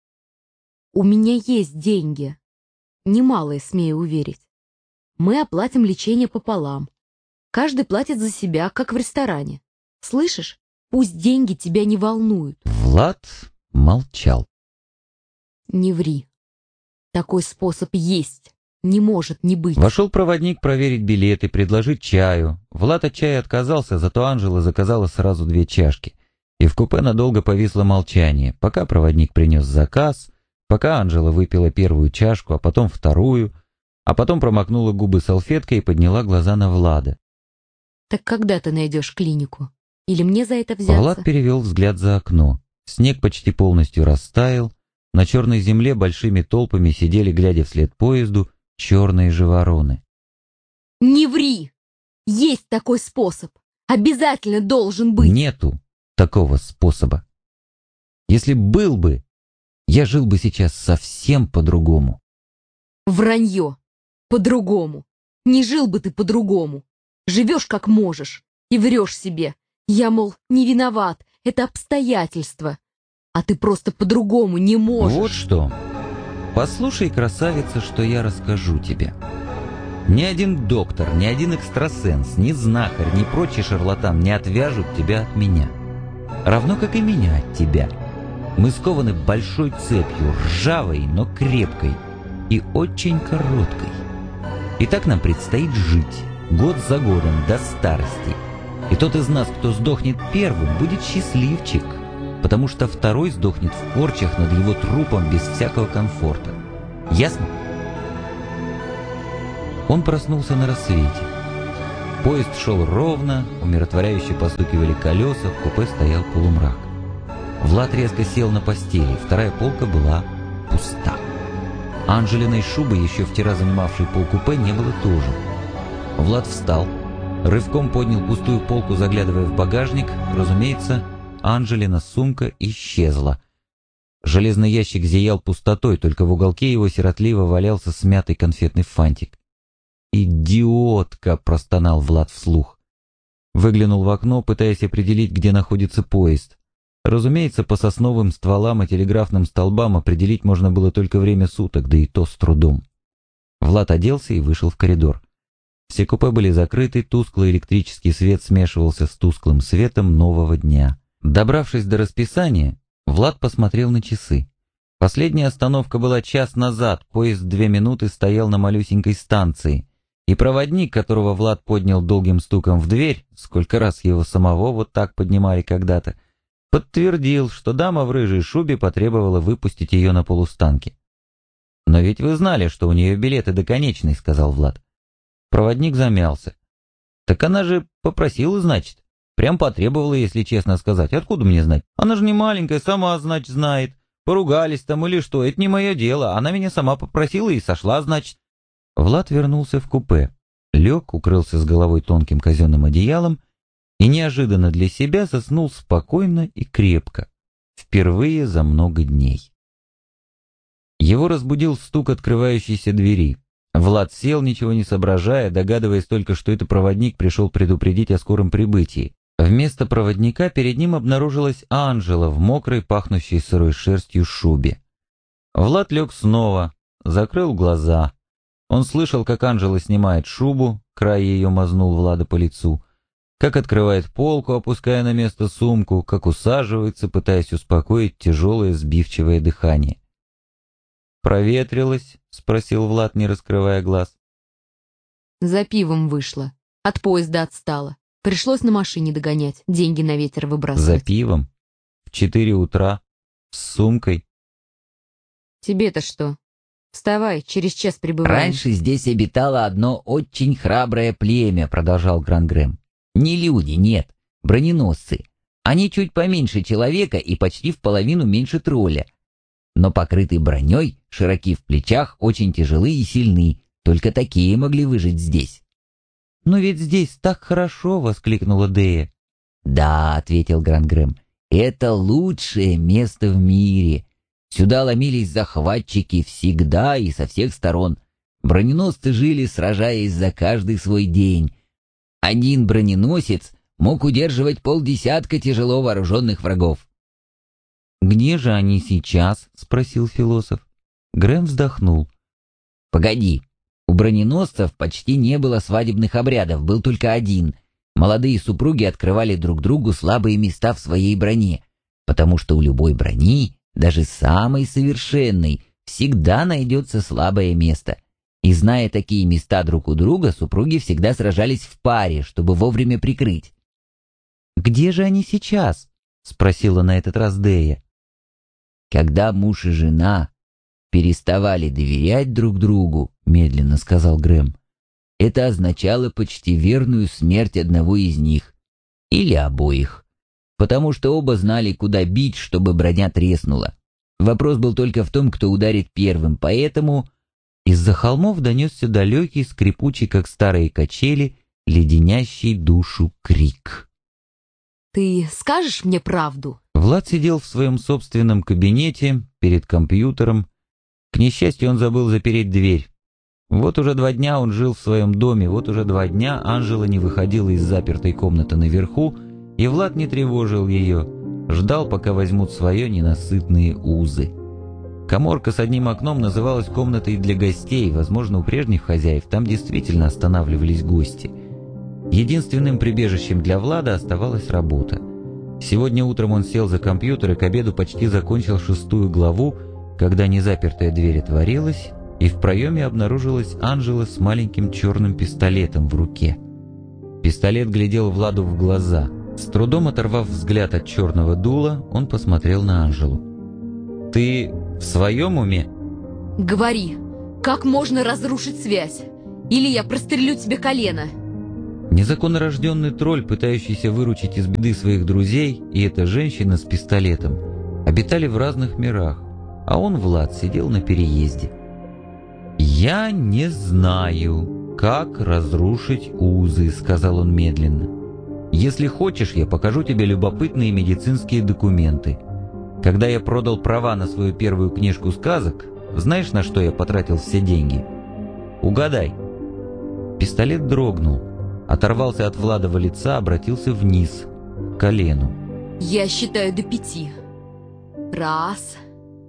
У меня есть деньги. Немалые, смею уверить. Мы оплатим лечение пополам. Каждый платит за себя, как в ресторане. Слышишь? Пусть деньги тебя не волнуют. Влад молчал. Не ври. Такой способ есть. Не может не быть. Вошел проводник проверить билеты, предложить чаю. Влад от чая отказался, зато Анжела заказала сразу две чашки. И в купе надолго повисло молчание, пока проводник принес заказ, пока Анжела выпила первую чашку, а потом вторую, а потом промокнула губы салфеткой и подняла глаза на Влада. Так когда ты найдешь клинику? Или мне за это взяться? Влад перевел взгляд за окно. Снег почти полностью растаял. На черной земле большими толпами сидели, глядя вслед поезду, черные же вороны. Не ври! Есть такой способ. Обязательно должен быть. Нету такого способа. Если был бы, я жил бы сейчас совсем по-другому. Вранье. По-другому. Не жил бы ты по-другому. Живешь как можешь. И врешь себе. Я, мол, не виноват. Это обстоятельства. А ты просто по-другому не можешь. Вот что. Послушай, красавица, что я расскажу тебе. Ни один доктор, ни один экстрасенс, ни знахарь, ни прочий шарлатан не отвяжут тебя от меня. Равно как и меня от тебя. Мы скованы большой цепью, ржавой, но крепкой и очень короткой. И так нам предстоит жить, год за годом, до старости. И тот из нас, кто сдохнет первым, будет счастливчик, потому что второй сдохнет в корчах над его трупом без всякого комфорта. Ясно? Он проснулся на рассвете. Поезд шел ровно, умиротворяюще постукивали колеса, в купе стоял полумрак. Влад резко сел на постели, вторая полка была пуста. Анжелиной шубы, еще вчера занимавшей полкупе, не было тоже. Влад встал, рывком поднял пустую полку, заглядывая в багажник. Разумеется, Анжелина сумка исчезла. Железный ящик зиял пустотой, только в уголке его сиротливо валялся смятый конфетный фантик. «Идиотка!» — простонал Влад вслух. Выглянул в окно, пытаясь определить, где находится поезд. Разумеется, по сосновым стволам и телеграфным столбам определить можно было только время суток, да и то с трудом. Влад оделся и вышел в коридор. Все купе были закрыты, тусклый электрический свет смешивался с тусклым светом нового дня. Добравшись до расписания, Влад посмотрел на часы. Последняя остановка была час назад, поезд две минуты стоял на малюсенькой станции, и проводник, которого Влад поднял долгим стуком в дверь, сколько раз его самого вот так поднимали когда-то, подтвердил, что дама в рыжей шубе потребовала выпустить ее на полустанке. «Но ведь вы знали, что у нее билеты до конечной», — сказал Влад. Проводник замялся. «Так она же попросила, значит. Прям потребовала, если честно сказать. Откуда мне знать? Она же не маленькая, сама, значит, знает. Поругались там или что, это не мое дело. Она меня сама попросила и сошла, значит». Влад вернулся в купе, лег, укрылся с головой тонким казенным одеялом и неожиданно для себя заснул спокойно и крепко, впервые за много дней. Его разбудил стук открывающейся двери. Влад сел, ничего не соображая, догадываясь только, что это проводник пришел предупредить о скором прибытии. Вместо проводника перед ним обнаружилась Анжела в мокрой, пахнущей сырой шерстью шубе. Влад лег снова, закрыл глаза. Он слышал, как Анжела снимает шубу, край ее мазнул Влада по лицу, как открывает полку, опуская на место сумку, как усаживается, пытаясь успокоить тяжелое сбивчивое дыхание. «Проветрилась?» — спросил Влад, не раскрывая глаз. За пивом вышла. От поезда отстала. Пришлось на машине догонять, деньги на ветер За выбрасывать. пивом? В четыре утра? С сумкой? Тебе-то что? Вставай, через час прибываем. «Раньше здесь обитало одно очень храброе племя», — продолжал Гран-Грэм. «Не люди, нет, броненосцы. Они чуть поменьше человека и почти в половину меньше тролля. Но покрыты броней, широки в плечах, очень тяжелы и сильны. Только такие могли выжить здесь». «Но ведь здесь так хорошо!» — воскликнула Дея. «Да», — ответил Гран-Грэм, — «это лучшее место в мире. Сюда ломились захватчики всегда и со всех сторон. Броненосцы жили, сражаясь за каждый свой день. Один броненосец мог удерживать полдесятка тяжело вооруженных врагов». «Где же они сейчас?» — спросил философ. Грэм вздохнул. «Погоди, у броненосцев почти не было свадебных обрядов, был только один. Молодые супруги открывали друг другу слабые места в своей броне, потому что у любой брони, даже самой совершенной, всегда найдется слабое место. И зная такие места друг у друга, супруги всегда сражались в паре, чтобы вовремя прикрыть». «Где же они сейчас?» — спросила на этот раз Дея. «Когда муж и жена переставали доверять друг другу», — медленно сказал Грэм, — «это означало почти верную смерть одного из них, или обоих, потому что оба знали, куда бить, чтобы броня треснула. Вопрос был только в том, кто ударит первым, поэтому...» Из-за холмов донесся далекий, скрипучий, как старые качели, леденящий душу крик. Ты скажешь мне правду? Влад сидел в своем собственном кабинете, перед компьютером. К несчастью, он забыл запереть дверь. Вот уже два дня он жил в своем доме, вот уже два дня Анжела не выходила из запертой комнаты наверху, и Влад не тревожил ее, ждал, пока возьмут свое ненасытные узы. Каморка с одним окном называлась комнатой для гостей, возможно, у прежних хозяев там действительно останавливались гости. Единственным прибежищем для Влада оставалась работа. Сегодня утром он сел за компьютер и к обеду почти закончил шестую главу, когда незапертая дверь отворилась, и в проеме обнаружилась Анжела с маленьким черным пистолетом в руке. Пистолет глядел Владу в глаза. С трудом оторвав взгляд от черного дула, он посмотрел на Анжелу. «Ты в своем уме?» Говори, как можно разрушить связь? Или я прострелю тебе колено. Незаконно рожденный тролль, пытающийся выручить из беды своих друзей, и эта женщина с пистолетом обитали в разных мирах, а он, Влад, сидел на переезде. «Я не знаю, как разрушить узы», — сказал он медленно. «Если хочешь, я покажу тебе любопытные медицинские документы. Когда я продал права на свою первую книжку сказок, знаешь, на что я потратил все деньги? Угадай». Пистолет дрогнул, оторвался от Владова лица, обратился вниз, к колену. Я считаю до пяти. Раз,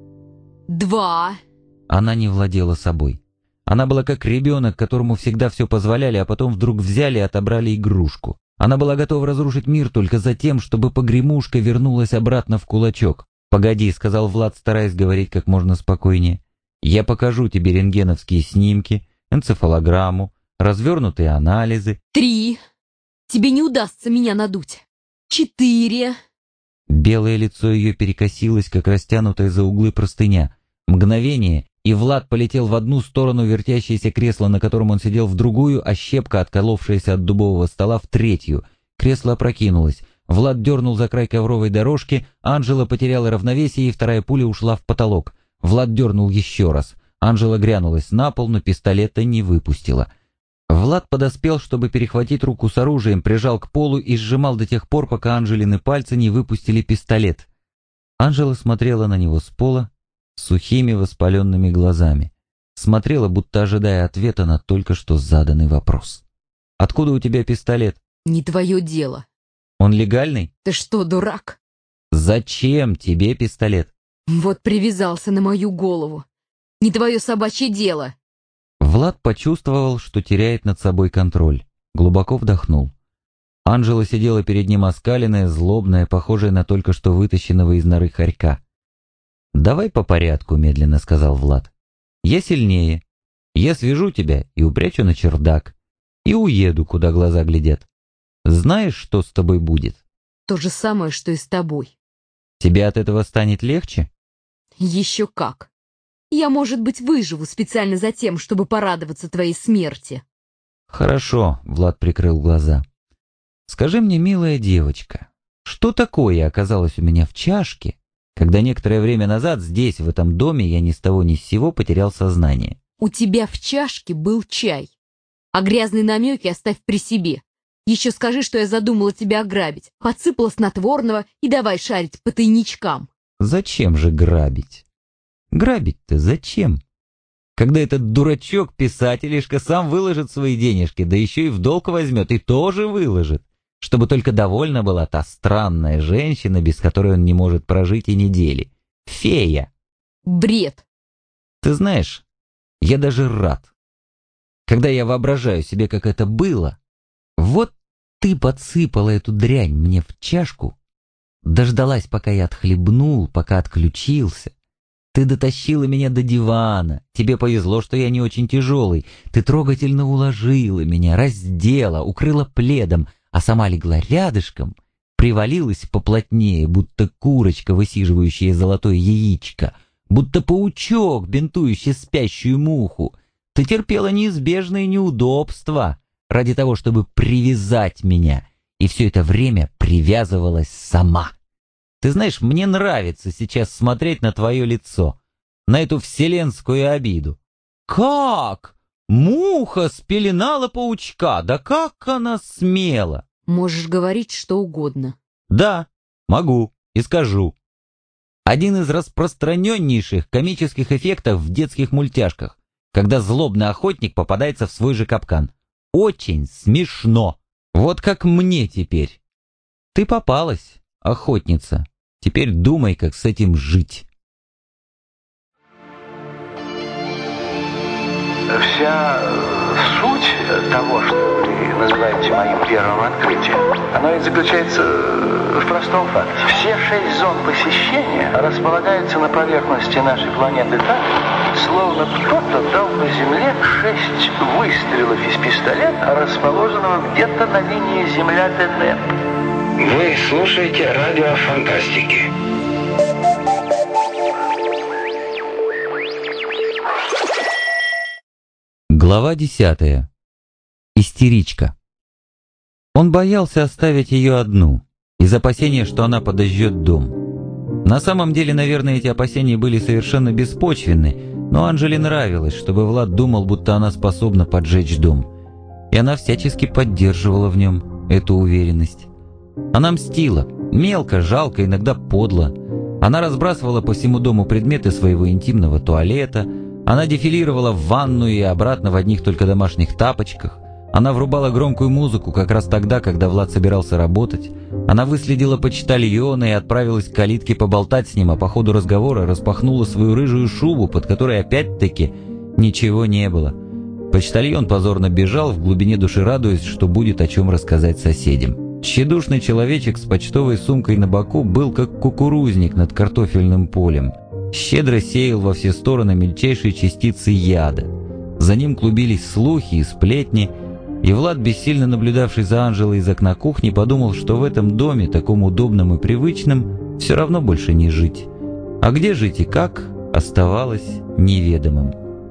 два. Она не владела собой. Она была как ребенок, которому всегда все позволяли, а потом вдруг взяли и отобрали игрушку. Она была готова разрушить мир только за тем, чтобы погремушка вернулась обратно в кулачок. «Погоди», — сказал Влад, стараясь говорить как можно спокойнее. «Я покажу тебе рентгеновские снимки, энцефалограмму, развернутые анализы». Три. Тебе не удастся меня надуть. Четыре. Белое лицо ее перекосилось, как растянутая за углы простыня. Мгновение, и Влад полетел в одну сторону, вертящееся кресло, на котором он сидел, в другую, а щепка, отколовшаяся от дубового стола, в третью. Кресло опрокинулось. Влад дернул за край ковровой дорожки, Анжела потеряла равновесие, и вторая пуля ушла в потолок. Влад дернул еще раз. Анжела грянулась на пол, но пистолета не выпустила. Влад подоспел, чтобы перехватить руку с оружием, прижал к полу и сжимал до тех пор, пока Анжелины пальцы не выпустили пистолет. Анжела смотрела на него с пола сухими воспаленными глазами. Смотрела, будто ожидая ответа на только что заданный вопрос. «Откуда у тебя пистолет?» Не твое дело. «Он легальный?» Ты что, дурак? «Зачем тебе пистолет?» Вот привязался на мою голову. Не твое собачье дело. Влад почувствовал, что теряет над собой контроль. Глубоко вдохнул. Анжела сидела перед ним оскаленная, злобная, похожая на только что вытащенного из норы хорька. «Давай по порядку», — медленно сказал Влад. «Я сильнее. Я свяжу тебя и упрячу на чердак. И уеду, куда глаза глядят. знаешь, что с тобой будет? То же самое, что и с тобой. Тебе от этого станет легче? Еще как. Я, может быть, выживу специально за тем, чтобы порадоваться твоей смерти. Хорошо, Влад прикрыл глаза. Скажи мне, милая девочка, что такое оказалось у меня в чашке, когда некоторое время назад здесь, в этом доме, я ни с того ни с сего потерял сознание? У тебя в чашке был чай. А грязные намеки оставь при себе. Еще скажи, что я задумала тебя ограбить. Подсыпала снотворного и давай шарить по тайничкам. Зачем же грабить? Грабить-то зачем? Когда этот дурачок-писателишка сам выложит свои денежки, да еще и в долг возьмет, и тоже выложит, чтобы только довольна была та странная женщина, без которой он не может прожить и недели. Фея. Бред. Ты знаешь, я даже рад. Когда я воображаю себе, как это было, вот ты подсыпала эту дрянь мне в чашку, дождалась, пока я отхлебнул, пока отключился. Ты дотащила меня до дивана, тебе повезло, что я не очень тяжелый, ты трогательно уложила меня, раздела, укрыла пледом, а сама легла рядышком, привалилась поплотнее, будто курочка, высиживающая золотое яичко, будто паучок, бинтующий спящую муху. Ты терпела неизбежные неудобства ради того, чтобы привязать меня, и все это время привязывалась сама. Ты знаешь, мне нравится сейчас смотреть на твое лицо, на эту вселенскую обиду. Как? Муха спеленала паучка, да как она смела? Можешь говорить что угодно. Да, могу и скажу. Один из распространеннейших комических эффектов в детских мультяшках, когда злобный охотник попадается в свой же капкан. Очень смешно. Вот как мне теперь. Ты попалась, охотница. Теперь думай, как с этим жить. Вся суть того, что вы называете моим первым открытием, оно и заключается в простом факте. Все шесть зон посещения располагаются на поверхности нашей планеты так, словно кто-то дал по Земле шесть выстрелов из пистолета, расположенного где-то на линии Земля-ТН. Вы слушаете радио фантастики. Глава десятая. Истеричка. Он боялся оставить ее одну, из опасения, что она подожжет дом. На самом деле, наверное, эти опасения были совершенно беспочвенны, но Анжеле нравилось, чтобы Влад думал, будто она способна поджечь дом. И она всячески поддерживала в нем эту уверенность. Она мстила, мелко, жалко, иногда подло. Она разбрасывала по всему дому предметы своего интимного туалета. Она дефилировала в ванную и обратно в одних только домашних тапочках. Она врубала громкую музыку как раз тогда, когда Влад собирался работать. Она выследила почтальона и отправилась к калитке поболтать с ним, а по ходу разговора распахнула свою рыжую шубу, под которой опять-таки ничего не было. Почтальон позорно бежал, в глубине души радуясь, что будет о чем рассказать соседям. Тщедушный человечек с почтовой сумкой на боку был как кукурузник над картофельным полем. Щедро сеял во все стороны мельчайшие частицы яда. За ним клубились слухи и сплетни, и Влад, бессильно наблюдавший за Анжелой из окна кухни, подумал, что в этом доме, таком удобном и привычном, все равно больше не жить. А где жить и как, оставалось неведомым.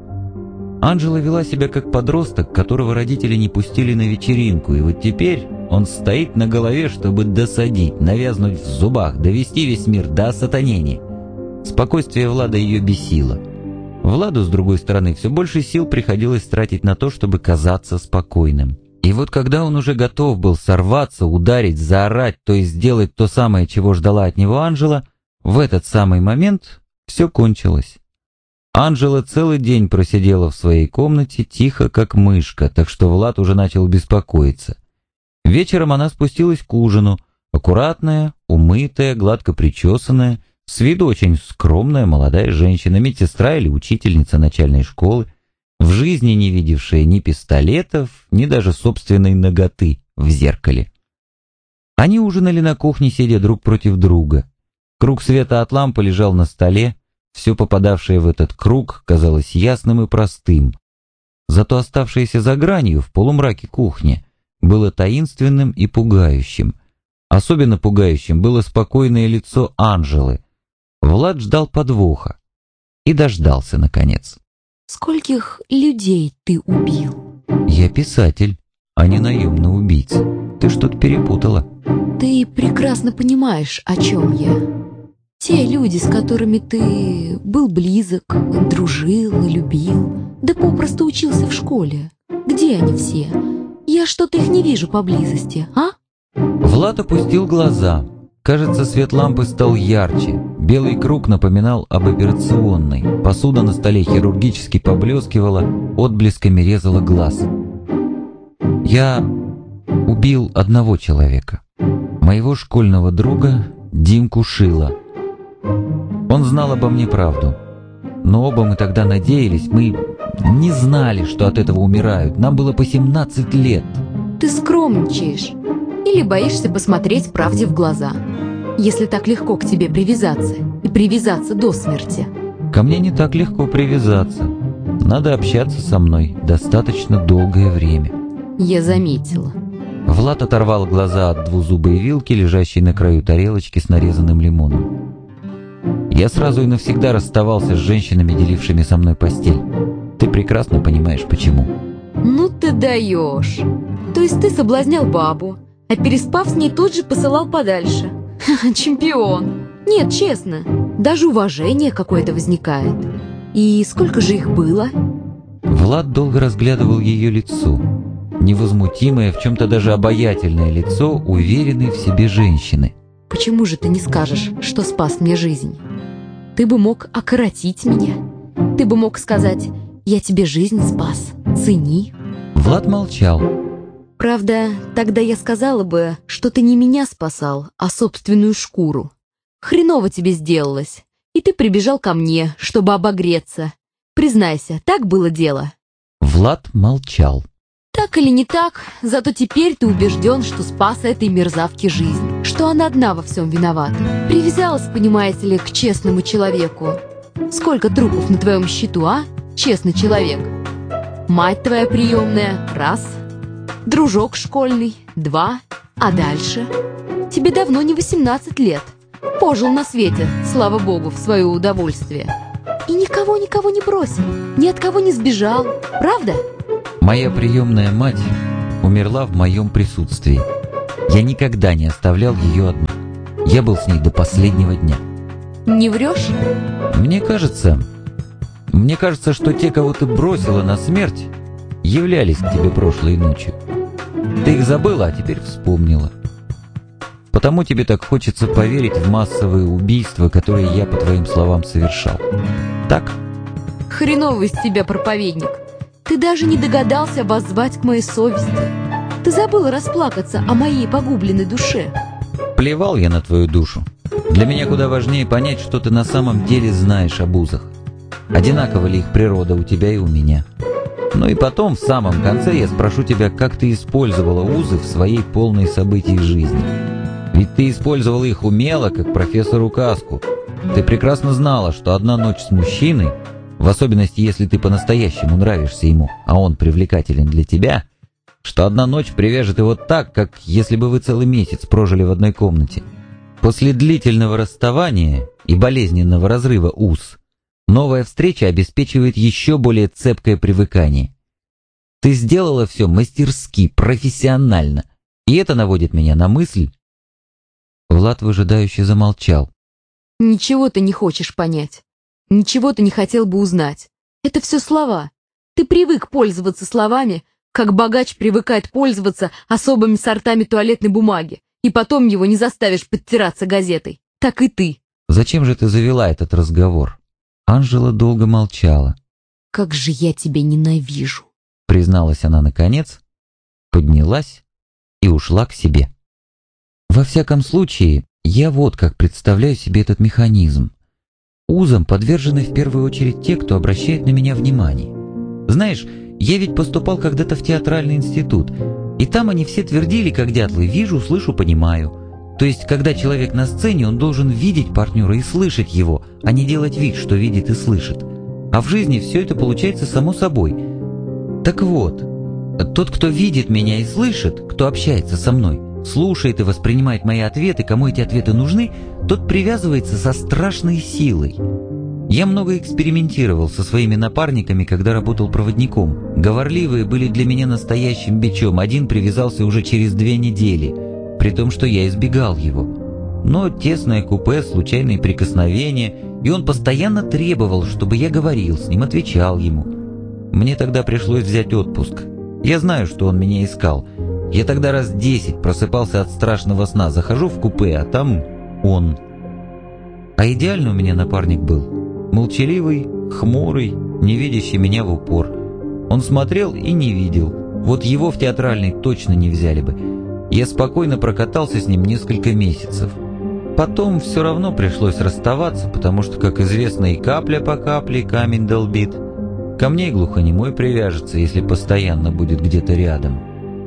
Анжела вела себя как подросток, которого родители не пустили на вечеринку, и вот теперь он стоит на голове, чтобы досадить, навязнуть в зубах, довести весь мир до осатанения. Спокойствие Влада ее бесило. Владу, с другой стороны, все больше сил приходилось тратить на то, чтобы казаться спокойным. И вот когда он уже готов был сорваться, ударить, заорать, то есть сделать то самое, чего ждала от него Анжела, в этот самый момент все кончилось. Анжела целый день просидела в своей комнате, тихо, как мышка, так что Влад уже начал беспокоиться. Вечером она спустилась к ужину, аккуратная, умытая, гладко причесанная, с виду очень скромная молодая женщина, медсестра или учительница начальной школы, в жизни не видевшая ни пистолетов, ни даже собственной наготы в зеркале. Они ужинали на кухне, сидя друг против друга. Круг света от лампы лежал на столе, все попадавшее в этот круг казалось ясным и простым. Зато оставшееся за гранью в полумраке кухни было таинственным и пугающим. Особенно пугающим было спокойное лицо Анжелы. Влад ждал подвоха. И дождался, наконец. Скольких людей ты убил? Я писатель, а не наемный убийца. Ты что-то перепутала. Ты прекрасно понимаешь, о чем я. Те люди, с которыми ты был близок, дружил и любил, да попросту учился в школе. Где они все? Я что-то их не вижу поблизости, а? Влад опустил глаза. Кажется, свет лампы стал ярче. Белый круг напоминал об операционной. Посуда на столе хирургически поблескивала, отблесками резала глаз. Я убил одного человека. Моего школьного друга Димку Шила. Он знал обо мне правду. Но оба мы тогда надеялись, мы не знали, что от этого умирают. Нам было по семнадцать лет. Ты скромничаешь. Или боишься посмотреть правде в глаза. Если так легко к тебе привязаться, и привязаться до смерти. Ко мне не так легко привязаться. Надо общаться со мной достаточно долгое время. Я заметила. Влад оторвал глаза от двузубой вилки, лежащей на краю тарелочки с нарезанным лимоном. Я сразу и навсегда расставался с женщинами, делившими со мной постель. Ты прекрасно понимаешь, почему. Ну ты даешь. То есть ты соблазнял бабу, а переспав с ней тут же посылал подальше. Чемпион. Нет, честно, даже уважение какое-то возникает. И сколько же их было? Влад долго разглядывал ее лицо. Невозмутимое, в чем-то даже обаятельное лицо уверенной в себе женщины. Почему же ты не скажешь, что спас мне жизнь? Ты бы мог окоротить меня. Ты бы мог сказать: я тебе жизнь спас, цени. Влад молчал. Правда, тогда я сказала бы, что ты не меня спасал, а собственную шкуру. Хреново тебе сделалось, и ты прибежал ко мне, чтобы обогреться. Признайся, так было дело? Влад молчал. Так или не так, зато теперь ты убежден, что спас этой мерзавке жизнь, что она одна во всем виновата. Привязалась, понимаете ли, к честному человеку. Сколько трупов на твоем счету, а? Честный человек. Мать твоя приемная — раз. Дружок школьный — два. А дальше? Тебе давно не восемнадцать лет. Пожил на свете, слава богу, в свое удовольствие. И никого-никого не бросил, ни от кого не сбежал. Правда? Моя приемная мать умерла в моем присутствии. Я никогда не оставлял ее одну. Я был с ней до последнего дня. Не врешь? Мне кажется... Мне кажется, что те, кого ты бросила на смерть, являлись к тебе прошлой ночью. Ты их забыла, а теперь вспомнила. Потому тебе так хочется поверить в массовые убийства, которые я, по твоим словам, совершал. Так? Хреновый из тебя проповедник. Ты даже не догадался воззвать к моей совести. Ты забыл расплакаться о моей погубленной душе. Плевал я на твою душу. Для меня куда важнее понять, что ты на самом деле знаешь об узах. Одинакова ли их природа у тебя и у меня. Ну и потом, в самом конце, я спрошу тебя, как ты использовала узы в своей полной событий жизни. Ведь ты использовала их умело, как профессор указку. Ты прекрасно знала, что одна ночь с мужчиной, в особенности, если ты по-настоящему нравишься ему, а он привлекателен для тебя, что одна ночь привяжет его так, как если бы вы целый месяц прожили в одной комнате. После длительного расставания и болезненного разрыва уз, новая встреча обеспечивает еще более цепкое привыкание. Ты сделала все мастерски, профессионально, и это наводит меня на мысль... Влад выжидающе замолчал. Ничего ты не хочешь понять. Ничего ты не хотел бы узнать. Это все слова. Ты привык пользоваться словами, как богач привыкает пользоваться особыми сортами туалетной бумаги, и потом его не заставишь подтираться газетой. Так и ты. Зачем же ты завела этот разговор? Анжела долго молчала. Как же я тебя ненавижу, призналась она наконец, поднялась и ушла к себе. Во всяком случае, я вот как представляю себе этот механизм. Узам подвержены в первую очередь те, кто обращает на меня внимание. Знаешь, я ведь поступал когда-то в театральный институт, и там они все твердили, как дятлы: вижу, слышу, понимаю. То есть, когда человек на сцене, он должен видеть партнера и слышать его, а не делать вид, что видит и слышит. А в жизни все это получается само собой. Так вот, Тот, кто видит меня и слышит, кто общается со мной, слушает и воспринимает мои ответы, кому эти ответы нужны, тот привязывается со страшной силой. Я много экспериментировал со своими напарниками, когда работал проводником. Говорливые были для меня настоящим бичом. Один привязался уже через две недели, при том, что я избегал его. Но тесное купе, случайные прикосновения, и он постоянно требовал, чтобы я говорил с ним, отвечал ему. Мне тогда пришлось взять отпуск. Я знаю, что он меня искал. Я тогда раз десять просыпался от страшного сна, захожу в купе, а там он. А идеально у меня напарник был. Молчаливый, хмурый, не видящий меня в упор. Он смотрел и не видел. Вот его в театральный точно не взяли бы. Я спокойно прокатался с ним несколько месяцев. Потом все равно пришлось расставаться, потому что, как известно, и капля по капле камень долбит. Ко мне и глухонемой привяжется, если постоянно будет где-то рядом.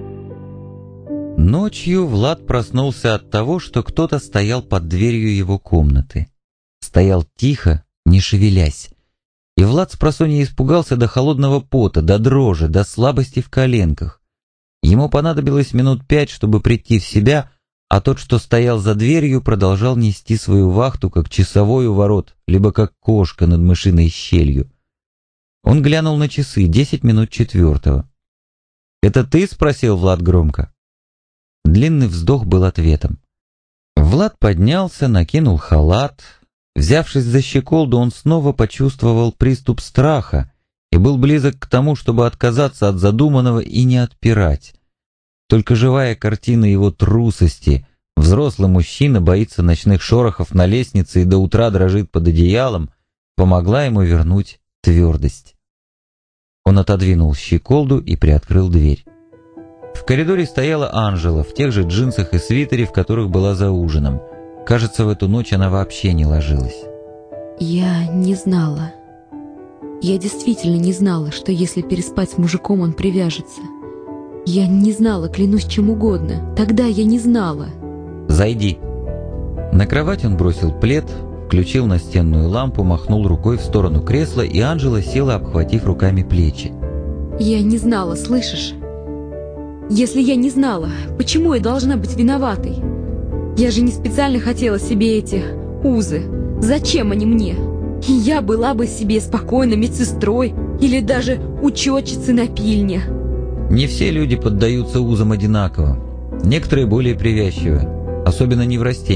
Ночью Влад проснулся от того, что кто-то стоял под дверью его комнаты. Стоял тихо, не шевелясь. И Влад спросонья испугался до холодного пота, до дрожи, до слабости в коленках. Ему понадобилось минут пять, чтобы прийти в себя, а тот, что стоял за дверью, продолжал нести свою вахту, как часовой у ворот, либо как кошка над мышиной щелью. Он глянул на часы, десять минут четвертого. «Это ты?» — спросил Влад громко. Длинный вздох был ответом. Влад поднялся, накинул халат. Взявшись за щеколду, он снова почувствовал приступ страха и был близок к тому, чтобы отказаться от задуманного и не отпирать. Только живая картина его трусости, взрослый мужчина боится ночных шорохов на лестнице и до утра дрожит под одеялом, помогла ему вернуть твердость. Он отодвинул щеколду и приоткрыл дверь. В коридоре стояла Анжела в тех же джинсах и свитере, в которых была за ужином. Кажется, в эту ночь она вообще не ложилась. Я не знала. Я действительно не знала, что если переспать с мужиком, он привяжется. Я не знала, клянусь чем угодно. Тогда я не знала. «Зайди». На кровать он бросил плед, включил настенную лампу, махнул рукой в сторону кресла, и Анжела села, обхватив руками плечи. Я не знала, слышишь? Если я не знала, почему я должна быть виноватой? Я же не специально хотела себе эти узы. Зачем они мне? Я была бы себе спокойно медсестрой или даже учетчицей на пильне. Не все люди поддаются узам одинаково. Некоторые более привязчивы, особенно неврастенники.